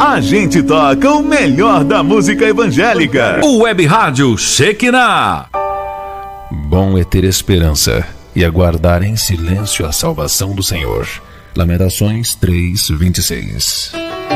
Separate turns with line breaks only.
a gente toca o melhor da música evangélica.
O Web Rádio Shekinah.
Bom é ter esperança e aguardar em silêncio a salvação do Senhor. Lamentações 3:26.